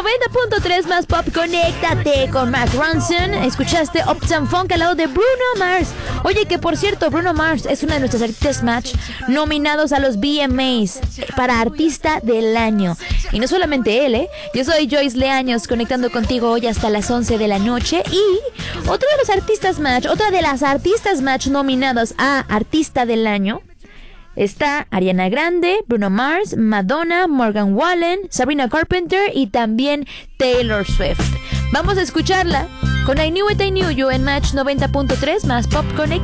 90.3 más pop, conéctate con Mark Ronson. Escuchaste Uptown Funk al lado de Bruno Mars. Oye, que por cierto, Bruno Mars es uno de nuestros artistas match nominados a los VMAs para Artista del Año. Y no solamente él, Yo soy Joyce Leaños, conectando contigo hoy hasta las 11 de la noche. Y otra de las artistas match nominadas a Artista del Año está Ariana Grande, Bruno Mars, Madonna, Morgan Wallen, Sabrina Carpenter y también Taylor Swift. Vamos a escucharla con I Knew It, I Knew You en Match 90.3 más Pop Connect.